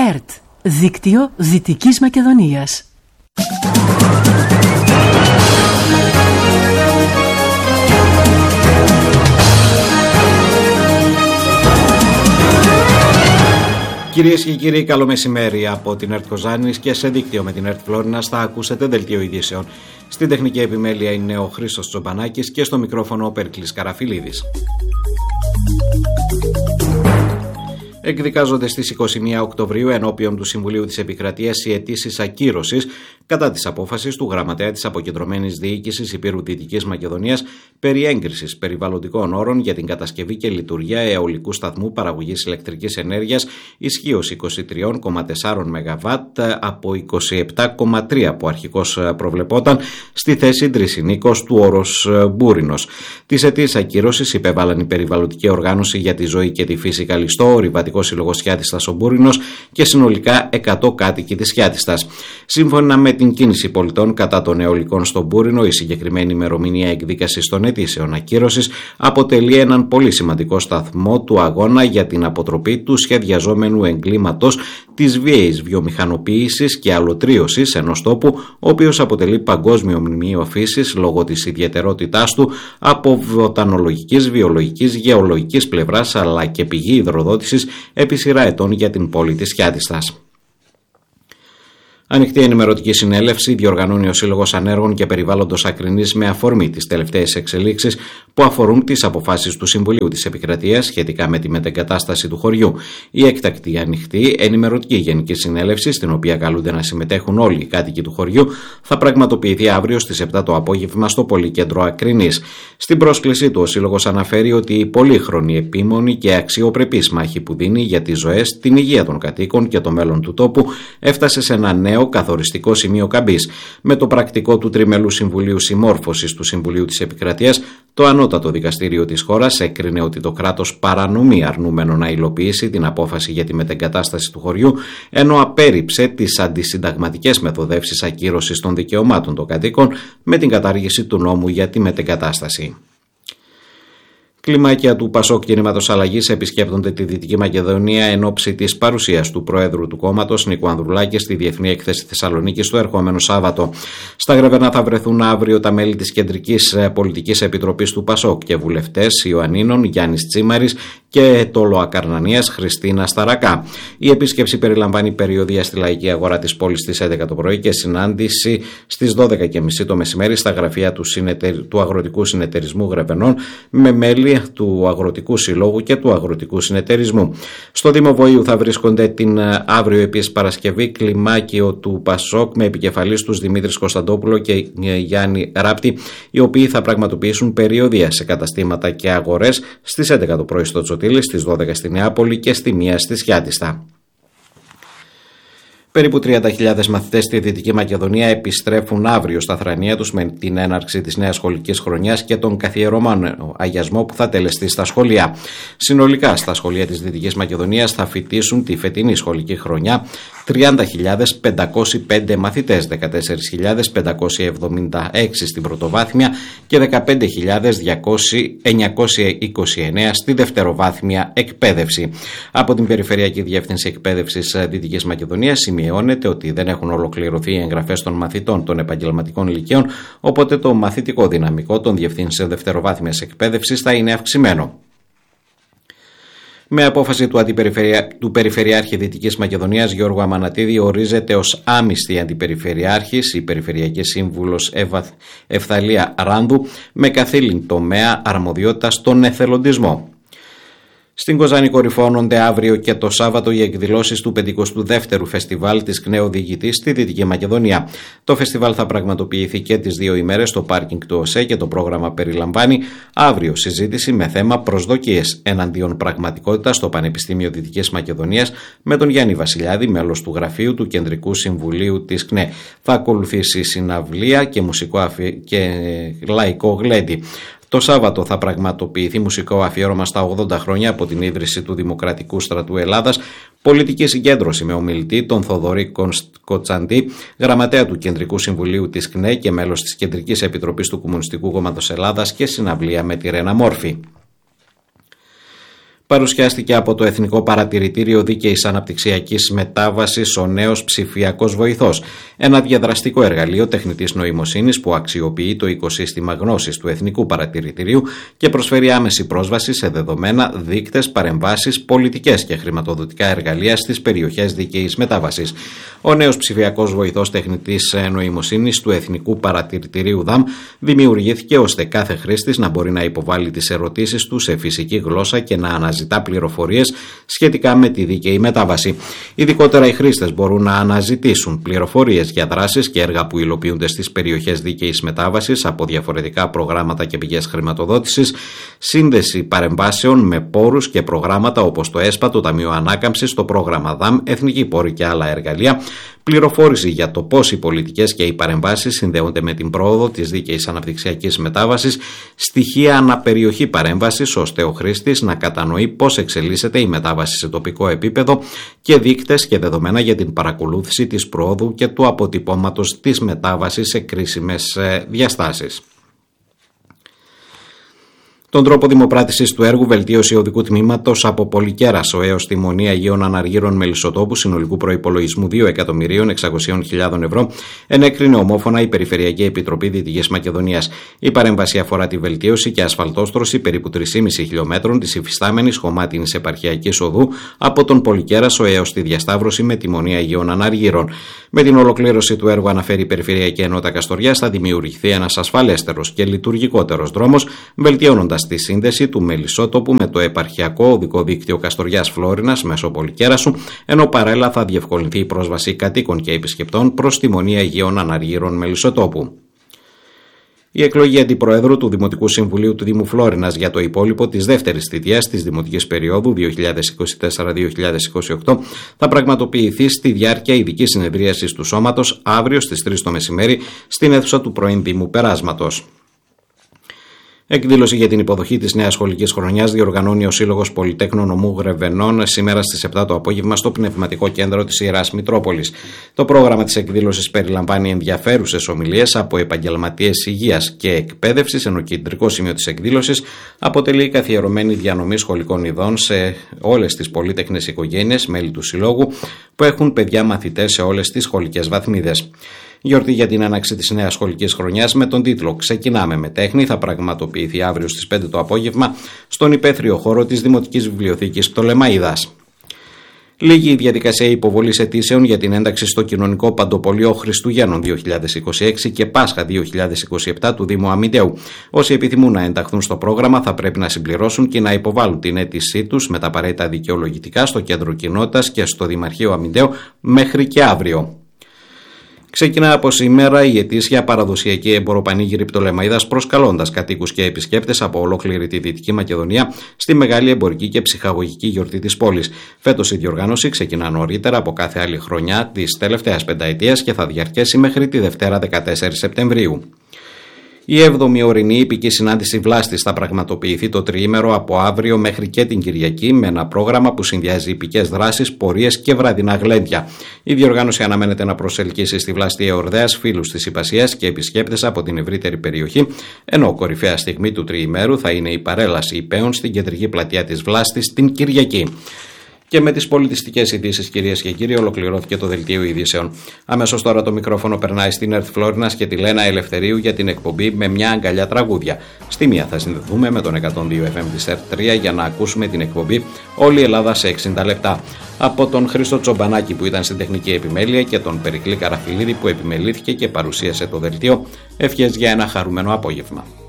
ΕΡΤ, Δίκτυο Δυτικής Μακεδονίας. Κυρίες και κύριοι, καλό μεσημέρι από την ΕΡΤ Κοζάνης και σε δίκτυο με την ΕΡΤ Φλόρινας θα ακούσετε δελτίο ειδήσεων. Στην τεχνική επιμέλεια είναι ο Χρήστος Τσομπανάκης και στο μικρόφωνο ο Περικλής Καραφιλίδης. Εκδικάζονται στις 21 Οκτωβρίου ενώπιον του Συμβουλίου της Επικρατείας οι αιτήσεις ακύρωσης κατά της απόφασης του Γραμματέα της Αποκεντρωμένης Διοίκησης Υπήρου Δυτικής Μακεδονίας περί έγκρισης περιβαλλοντικών όρων για την κατασκευή και λειτουργία αιωλικού σταθμού παραγωγής ηλεκτρικής ενέργειας ισχύως 23,4 ΜΒ από 27,3 που αρχικώς προβλεπόταν στη θέση Τρισινίκος του Όρος Μπούρινος. Τις αιτήσεις ακύρωσης υπέβαλαν η Περιβαλλοντική Οργάνωση για τη Ζωή και τη Φύση Καλιστό, ο Ρηβατικός Σύλλογος Χιάτιστας ο Μπούρινος και συνολικά 100 κάτοικοι της Χιάτιστας. Σύμφωνα με την κίνηση πολιτών κατά των αιωλικών στον Μπούρινο, η συγκεκριμένη ημερομηνία εκδίκασης των αιτήσεων ακύρωσης αποτελεί έναν πολύ σημαντικό σταθμό του αγώνα για την αποτροπή του σχεδιαζόμενου εγκλήματος της βίαιης βιομηχανοποίησης και αλωτρίωσης ενός τόπου, ο οποίος αποτελεί παγκόσμιο μνημείο φύσης λόγω της ιδιαιτερότητάς του από βοτανολογικής, βιολογικής, γεωλογικής πλευράς αλλά και πηγή υδροδότησης επί σειρά ετών για την πόλη της Χιάτιστας. Ανοιχτή ενημερωτική συνέλευση διοργανώνει ο Σύλλογος Ανέργων και Περιβάλλοντος Ακρινής με αφορμή τις τελευταίες εξελίξεις που αφορούν τις αποφάσεις του Συμβουλίου της Επικρατείας σχετικά με τη μετεγκατάσταση του χωριού. Η έκτακτη ανοιχτή ενημερωτική γενική συνέλευση, στην οποία καλούνται να συμμετέχουν όλοι οι κάτοικοι του χωριού, θα πραγματοποιηθεί αύριο στις 7 το απόγευμα στο Πολυκέντρο Ακρινής. Στην πρόσκλησή του, ο Σύλλογος αναφέρει ότι η πολύχρονη, επίμονη και αξιοπρεπής μάχη που δίνει για τις ζωές, την υγεία των κατοίκων και το μέλλον του τόπου έφτασε σε ένα νέο καθοριστικό σημείο καμπής. Με το πρακτικό του Τριμελού Συμβουλίου Συμμόρφωσης του Συμβουλίου της Επικρατείας, το Ανώτατο Δικαστήριο της χώρας έκρινε ότι το κράτος παρανομεί αρνούμενο να υλοποιήσει την απόφαση για τη μετεγκατάσταση του χωριού, ενώ απέρριψε τις αντισυνταγματικές μεθοδεύσεις ακύρωσης των δικαιωμάτων των κατοίκων με την κατάργηση του νόμου για τη μετεγκατάσταση. Κλιμάκια του Πασόκ Κινήματος Αλλαγής επισκέπτονται τη Δυτική Μακεδονία εν ώψη της παρουσίας του Προέδρου του κόμματος Νίκου Ανδρουλάκη στη Διεθνή Έκθεση Θεσσαλονίκης το ερχόμενο Σάββατο. Στα Γρεβενά θα βρεθούν αύριο τα μέλη της Κεντρικής Πολιτικής Επιτροπής του Πασόκ και βουλευτές Ιωαννίνων, Γιάννης Τσίμαρης και Τολοακαρνανίας Χριστίνα Σταρακά. Η επίσκεψη περιλαμβάνει περιοδεία στη Λαϊκή Αγορά της πόλης στις 11 το πρωί και συνάντηση στις 12.30 το μεσημέρι στα γραφεία του Αγροτικού Συνεταιρισμού Γρεβενών με μέλη του Αγροτικού Συλλόγου και του Αγροτικού Συνεταιρισμού. Στο Δήμο Βοήου θα βρίσκονται την αύριο επίσης Παρασκευή κλιμάκιο του Πασόκ με επικεφαλής τους Δημήτρης Κωνσταντόπουλο και Γιάννη Ράπτη, οι οποίοι θα πραγματοποιήσουν περιοδεία σε καταστήματα και αγορές στις 11 το πρωί στο Τσοτήλι, στις 12 στη Νεάπολη και στη 1 στη Σιάτιστα. Περίπου 30.000 μαθητές στη Δυτική Μακεδονία επιστρέφουν αύριο στα θρανία τους με την έναρξη της νέας σχολικής χρονιάς και τον καθιερωμένο αγιασμό που θα τελεστεί στα σχολεία. Συνολικά στα σχολεία της Δυτικής Μακεδονίας θα φοιτήσουν τη φετινή σχολική χρονιά 30.505 μαθητές, 14.576 στην πρωτοβάθμια και 15.929 στη δευτεροβάθμια εκπαίδευση. Από την Περιφερειακή Διεύθυνση Εκπαίδευσης Δυτικής Μακεδονίας σημειώνεται ότι δεν έχουν ολοκληρωθεί οι εγγραφές των μαθητών των επαγγελματικών ηλικίων, οπότε το μαθητικό δυναμικό των διευθύνσεων δευτεροβάθμιας εκπαίδευσης θα είναι αυξημένο. Με απόφαση του Περιφερειάρχη Δυτικής Μακεδονίας Γιώργου Αμανατίδη ορίζεται ως άμυστη αντιπεριφερειάρχης η Περιφερειακή Σύμβουλος Ευθαλία Ράνδου με καθήλυν τομέα αρμοδιότητα στον εθελοντισμό. Στην Κοζάνη κορυφώνονται αύριο και το Σάββατο οι εκδηλώσεις του 52ου Φεστιβάλ της ΚΝΕ Οδηγητής στη Δυτική Μακεδονία. Το φεστιβάλ θα πραγματοποιηθεί και τις 2 ημέρες στο πάρκινγκ του ΟΣΕ και το πρόγραμμα περιλαμβάνει αύριο συζήτηση με θέμα προσδοκίες εναντίον πραγματικότητας στο Πανεπιστήμιο Δυτικής Μακεδονίας με τον Γιάννη Βασιλιάδη, μέλος του γραφείου του Κεντρικού Συμβουλίου της ΚΝΕ. Θα ακολουθήσει συναυλία και μουσικό και λαϊκό γλέντι. Το Σάββατο θα πραγματοποιηθεί μουσικό αφιέρωμα στα 80 χρόνια από την ίδρυση του Δημοκρατικού Στρατού Ελλάδας, πολιτική συγκέντρωση με ομιλητή τον Θοδωρή Κοτσαντή, γραμματέα του Κεντρικού Συμβουλίου της ΚΝΕ και μέλος της Κεντρικής Επιτροπής του Κομμουνιστικού Κόμματος Ελλάδας και συναυλία με τη Ρένα Μόρφη. Παρουσιάστηκε από το Εθνικό Παρατηρητήριο Δίκαιης Αναπτυξιακής Μετάβασης ο νέος ψηφιακός βοηθός, ένα διαδραστικό εργαλείο τεχνητής νοημοσύνης που αξιοποιεί το οικοσύστημα γνώσης του Εθνικού Παρατηρητηρίου και προσφέρει άμεση πρόσβαση σε δεδομένα, δείκτες, παρεμβάσεις, πολιτικές και χρηματοδοτικά εργαλεία στις περιοχές δίκαιης μετάβασης. Ο νέος ψηφιακός βοηθός τεχνητής νοημοσύνης του Εθνικού Παρατηρητηρίου ΔΑΜ δημιουργήθηκε ώστε κάθε χρήστης να μπορεί να υποβάλει τις ερωτήσεις του σε φυσική γλώσσα και να αναζητά πληροφορίες σχετικά με τη δίκαιη μετάβαση. Ειδικότερα, οι χρήστες μπορούν να αναζητήσουν πληροφορίες για δράσεις και έργα που υλοποιούνται στις περιοχές δίκαιης μετάβασης από διαφορετικά προγράμματα και πηγές χρηματοδότησης, σύνδεση παρεμβάσεων με πόρους και προγράμματα όπως το ΕΣΠΑ, το Ταμείο Ανάκαμψης, το πρόγραμμα ΔΑΜ, Εθνική Πόρη και άλλα εργαλεία, πληροφόρηση για το πώς οι πολιτικές και οι παρεμβάσεις συνδέονται με την πρόοδο της δίκαιης αναπτυξιακής μετάβασης, στοιχεία αναπεριοχή παρέμβασης, ώστε ο χρήστης να κατανοεί πώς εξελίσσεται η μετάβαση σε τοπικό επίπεδο και δείκτες και δεδομένα για την παρακολούθηση της πρόοδου και του αποτυπώματος της μετάβασης σε κρίσιμες διαστάσεις. Τον τρόπο δημοπράτησης του έργου βελτίωση οδικού τμήματος από Πολυκέρασο έως τη Μονή Αγίων Αναργύρων Μελισσοτόπου συνολικού προϋπολογισμού 2.600.000 ευρώ ενέκρινε ομόφωνα η Περιφερειακή Επιτροπή Δυτικής Μακεδονίας. Η παρέμβαση αφορά τη βελτίωση και ασφαλτόστρωση περίπου 3,5 χιλιόμετρων της υφιστάμενης χωμάτινης επαρχιακής οδού από τον Πολυκέρασο έως τη διασταύρωση με τη Μονή Αγίων Αναργύρων. Με την ολοκλήρωση του έργου, αναφέρει η Περιφερειακή Ενότητα Καστοριάς, θα δημιουργηθεί ένας ασφαλέστερος και λειτουργικότερος δρόμος, βελτιώνοντας τη σύνδεση του Μελισσότοπου με το επαρχιακό οδικό δίκτυο Καστοριάς Φλόρινας μέσω Πολυκέρασου, ενώ παράλληλα θα διευκολυνθεί η πρόσβαση κατοίκων και επισκεπτών προς τη Μονή Αγίων Αναργύρων Μελισσοτόπου. Η εκλογή αντιπροέδρου του Δημοτικού Συμβουλίου του Δήμου Φλόρινας για το υπόλοιπο της δεύτερης θητείας της δημοτικής περίοδου 2024-2028 θα πραγματοποιηθεί στη διάρκεια ειδικής συνεδρίασης του Σώματος αύριο στις 3 το μεσημέρι στην αίθουσα του πρώην Δήμου Περάσματος. Εκδήλωση για την υποδοχή της νέας σχολικής χρονιάς διοργανώνει ο Σύλλογος Πολυτέχνων Ομού Γρεβενών σήμερα στις 7 το απόγευμα στο Πνευματικό Κέντρο της Ιεράς Μητρόπολης. Το πρόγραμμα της εκδήλωσης περιλαμβάνει ενδιαφέρουσες ομιλίες από επαγγελματίες υγείας και εκπαίδευσης, ενώ κεντρικό σημείο της εκδήλωσης αποτελεί καθιερωμένη διανομή σχολικών ειδών σε όλες τις πολύτεχνες οικογένειες, μέλη του Συλλόγου, που έχουν παιδιά μαθητές σε όλες τις σχολικές βαθμίδες. Γιορτή για την έναρξη της νέας σχολικής χρονιάς με τον τίτλο «Ξεκινάμε με τέχνη» θα πραγματοποιηθεί αύριο στις 5 το απόγευμα στον υπαίθριο χώρο της Δημοτικής Βιβλιοθήκης Πτολεμαΐδας. Λίγη η διαδικασία υποβολής αιτήσεων για την ένταξη στο Κοινωνικό Παντοπολείο Χριστουγέννων 2026 και Πάσχα 2027 του Δήμου Αμυντέου. Όσοι επιθυμούν να ενταχθούν στο πρόγραμμα θα πρέπει να συμπληρώσουν και να υποβάλουν την αίτησή τους με τα απαραίτητα δικαιολογητικά στο Κέντρο Κοινότητας και στο Δημαρχείο Αμυντέου μέχρι και αύριο. Ξεκινά από σήμερα η ετήσια παραδοσιακή εμποροπανήγυρη Πτολεμαΐδας, προσκαλώντας κατοίκους και επισκέπτες από ολόκληρη τη Δυτική Μακεδονία στη μεγάλη εμπορική και ψυχαγωγική γιορτή της πόλης. Φέτος η διοργάνωση ξεκινά νωρίτερα από κάθε άλλη χρονιά της τελευταίας πενταετίας και θα διαρκέσει μέχρι τη Δευτέρα 14 Σεπτεμβρίου. Η 7η ορεινή υπηκή συνάντηση Βλάστης θα πραγματοποιηθεί το τριήμερο από αύριο μέχρι και την Κυριακή με ένα πρόγραμμα που συνδυάζει υπηκές δράσεις, πορείες και βραδινά γλέντια. Η διοργάνωση αναμένεται να προσελκύσει στη Βλαστή Εορδέας φίλους της Ιππασίας και επισκέπτες από την ευρύτερη περιοχή, ενώ κορυφαία στιγμή του τριημέρου θα είναι η παρέλαση υπέων στην κεντρική πλατεία της Βλάστης την Κυριακή. Και με τις πολιτιστικές ειδήσεις, κυρίες και κύριοι, ολοκληρώθηκε το δελτίο ειδήσεων. Αμέσως τώρα το μικρόφωνο περνάει στην ΕΡΤ Φλόρινας και τη Λένα Ελευθερίου για την εκπομπή με μια αγκαλιά τραγούδια. Στη μία θα συνδεθούμε με τον 102 FM της ΕΡΤ 3 για να ακούσουμε την εκπομπή Όλη η Ελλάδα σε 60 λεπτά. Από τον Χρήστο Τσομπανάκη που ήταν στην τεχνική επιμέλεια και τον Περικλή Καραφιλίδη που επιμελήθηκε και παρουσίασε το δελτίο, ευχές για ένα χαρούμενο απόγευμα.